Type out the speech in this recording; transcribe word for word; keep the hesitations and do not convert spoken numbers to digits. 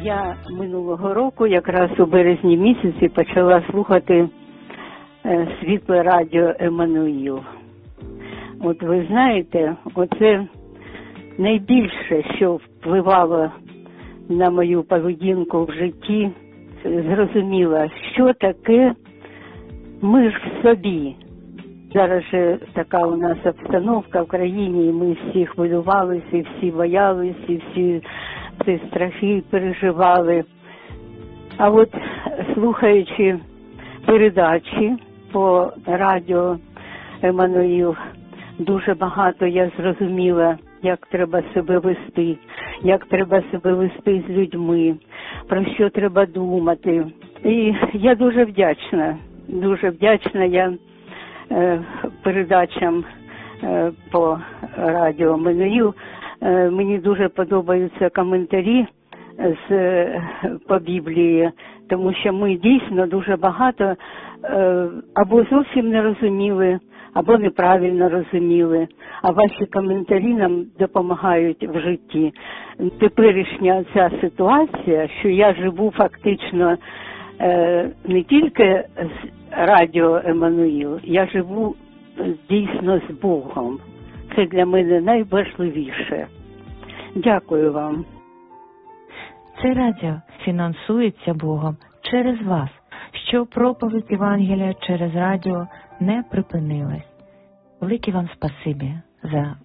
Я минулого року, якраз у березні місяці, почала слухати е, світле радіо «Еммануїл». От ви знаєте, оце найбільше, що впливало на мою поведінку в житті, зрозуміла, що таке мир в собі. Зараз же така у нас обстановка в країні, і ми всі хвилювалися, і всі боялися, і всі ці страхи переживали. А от слухаючи передачі по радіо «Еммануїл», дуже багато я зрозуміла, як треба себе вести, як треба себе вести з людьми, про що треба думати. І я дуже вдячна, дуже вдячна я е, передачам е, по радіо «Еммануїл». Е, мені дуже подобаються коментарі з, по Біблії, тому що ми дійсно дуже багато е, або зовсім не розуміли, або неправильно розуміли, а ваші коментарі нам допомагають в житті. Теперішня ця ситуація, що я живу фактично е, не тільки з радіо «Еммануїл», я живу дійсно з Богом. Це для мене найважливіше. Дякую вам. Це радіо фінансується Богом через вас, що проповідь Євангелія через радіо не припинилась. Велике вам спасибі за